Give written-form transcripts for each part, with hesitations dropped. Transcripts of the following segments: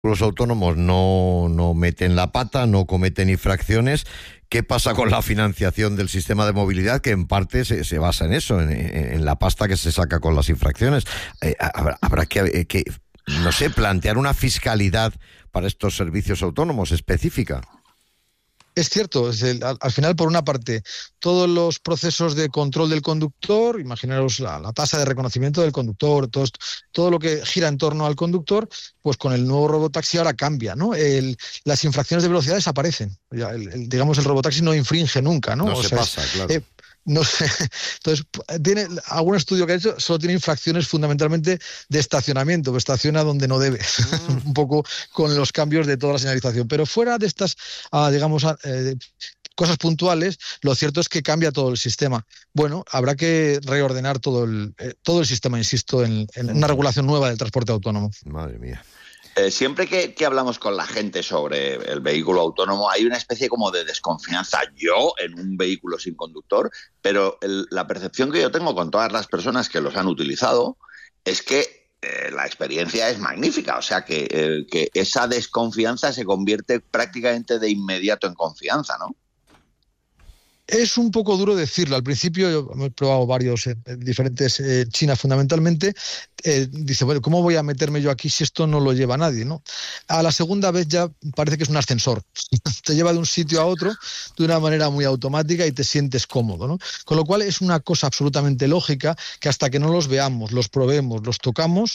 Los autónomos no meten la pata, no cometen infracciones. ¿Qué pasa con la financiación del sistema de movilidad, que en parte se basa en eso, en la pasta que se saca con las infracciones? Habrá que, no sé, plantear plantear para estos servicios autónomos específica. Es cierto, al final, por una parte, todos los procesos de control del conductor, imaginaros la tasa de reconocimiento del conductor, todo lo que gira en torno al conductor, pues con el nuevo robotaxi ahora cambia, ¿no? Las infracciones de velocidad desaparecen. Digamos, el robotaxi no infringe nunca, ¿no? No se pasa, claro. No sé. Entonces, tiene algún estudio que ha hecho, solo tiene infracciones fundamentalmente de estacionamiento, estaciona donde no debe, un poco con los cambios de toda la señalización. Pero fuera de estas, cosas puntuales, lo cierto es que cambia todo el sistema. Bueno, habrá que reordenar todo el sistema, insisto, en una regulación nueva del transporte autónomo. Madre mía. Siempre que hablamos con la gente sobre el vehículo autónomo hay una especie como de desconfianza. Yo en un vehículo sin conductor, pero la percepción que yo tengo con todas las personas que los han utilizado es que la experiencia es magnífica. O sea, que esa desconfianza se convierte prácticamente de inmediato en confianza, ¿no? Es un poco duro decirlo. Al principio, yo he probado varios diferentes, China fundamentalmente, dice, bueno, ¿cómo voy a meterme yo aquí si esto no lo lleva nadie, ¿no? A la segunda vez ya parece que es un ascensor. Te lleva de un sitio a otro de una manera muy automática y te sientes cómodo, ¿no? Con lo cual es una cosa absolutamente lógica que hasta que no los veamos, los probemos, los toquemos,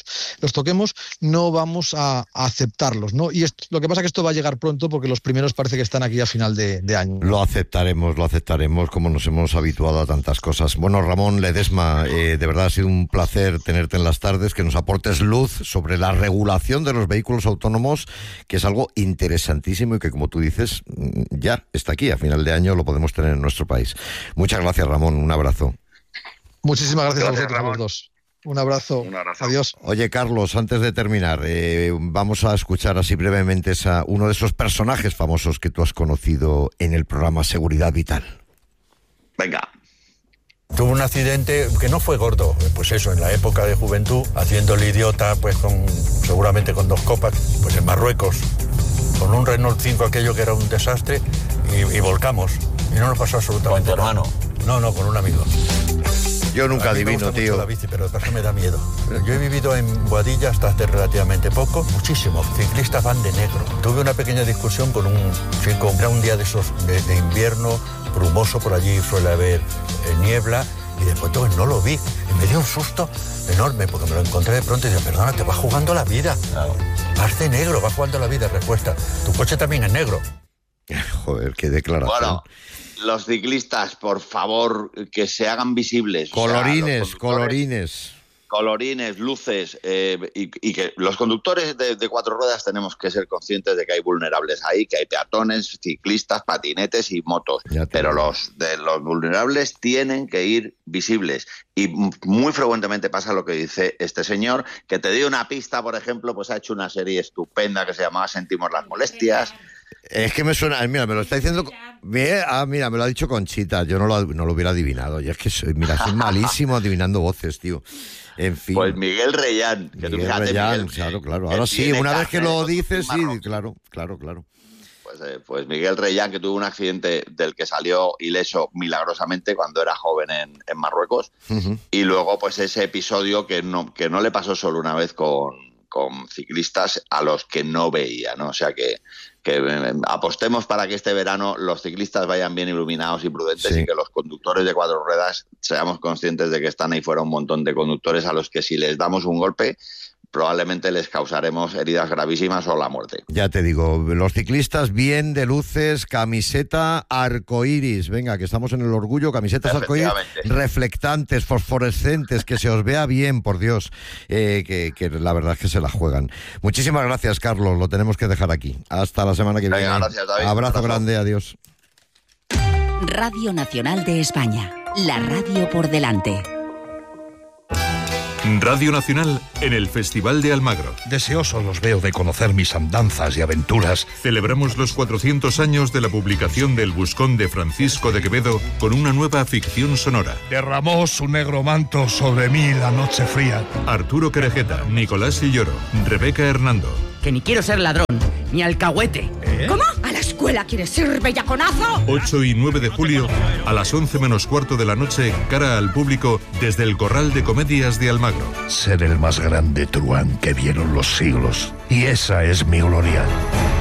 no vamos a aceptarlos, ¿no? Y lo que pasa es que esto va a llegar pronto porque los primeros parece que están aquí a final de año. Lo aceptaremos, como nos hemos habituado a tantas cosas. Bueno, Ramón Ledesma, de verdad ha sido un placer tenerte en las tardes, que nos aportes luz sobre la regulación de los vehículos autónomos, que es algo interesantísimo y que, como tú dices, ya está aquí. A final de año lo podemos tener en nuestro país. Muchas gracias, Ramón. Un abrazo. Muchísimas gracias a vosotros, a los dos. Un abrazo. Adiós. Oye, Carlos, antes de terminar, vamos a escuchar así brevemente uno de esos personajes famosos que tú has conocido en el programa Seguridad Vital. Venga. Tuvo un accidente que no fue gordo, pues eso, en la época de juventud, haciendo el idiota, pues seguramente con 2 copas, pues en Marruecos, con un Renault 5 aquello que era un desastre, y volcamos, y no nos pasó absolutamente nada. ¿Con tu hermano? No, con un amigo. Yo nunca adivino, tío. La bici, pero de paso me da miedo. Yo he vivido en Boadilla hasta hace relativamente poco, muchísimo. Ciclistas van de negro. Tuve una pequeña discusión con era un día de esos de invierno, brumoso, por allí suele haber niebla, y después no lo vi. Y me dio un susto enorme, porque me lo encontré de pronto y dije, perdona, te vas jugando la vida. Claro. Vas de negro, vas jugando la vida. Respuesta, tu coche también es negro. Joder, qué declaración. Bueno, los ciclistas, por favor, que se hagan visibles. Colorines, luces, y que los conductores de 4 ruedas tenemos que ser conscientes de que hay vulnerables ahí, que hay peatones, ciclistas, patinetes y motos. Pero los vulnerables tienen que ir visibles. Y muy frecuentemente pasa lo que dice este señor, que te dio una pista, por ejemplo, pues ha hecho una serie estupenda que se llamaba Sentimos las molestias. Es que me suena, mira, me lo está diciendo. Mira, me lo ha dicho Conchita, yo no lo hubiera adivinado. Y es que soy malísimo adivinando voces, tío. En fin. Pues Miguel Reyán. Miguel Reyán, claro. Ahora sí, una vez que lo dices, sí, claro. Pues Miguel Reyán, que tuvo un accidente del que salió ileso milagrosamente cuando era joven en Marruecos. Uh-huh. Y luego, pues ese episodio que no le pasó solo una vez con ciclistas a los que no veía, ¿no? O sea que apostemos para que este verano los ciclistas vayan bien iluminados y prudentes, sí, y que los conductores de 4 ruedas seamos conscientes de que están ahí fuera un montón de conductores a los que si les damos un golpe probablemente les causaremos heridas gravísimas o la muerte. Ya te digo, los ciclistas bien de luces, camiseta arcoíris, venga, que estamos en el orgullo, camisetas arcoíris reflectantes, fosforescentes, que se os vea bien, por Dios, que la verdad es que se la juegan. Muchísimas gracias, Carlos, lo tenemos que dejar aquí. Hasta la semana que viene. Gracias, David. Abrazo grande, adiós. Radio Nacional de España, la radio por delante. Radio Nacional en el Festival de Almagro. Deseosos los veo de conocer mis andanzas y aventuras. Celebramos los 400 años de la publicación del Buscón de Francisco de Quevedo con una nueva ficción sonora. Derramó su negro manto sobre mí la noche fría. Arturo Querejeta, Nicolás Silloro, Rebeca Hernando. que ni quiero ser ladrón, ni alcahuete. ¿Cómo? ¿A la escuela quieres ir, bellaconazo? 8 y 9 de julio, a las 11 menos cuarto de la noche, cara al público desde el Corral de Comedias de Almagro. Ser el más grande truán que vieron los siglos. Y esa es mi gloria.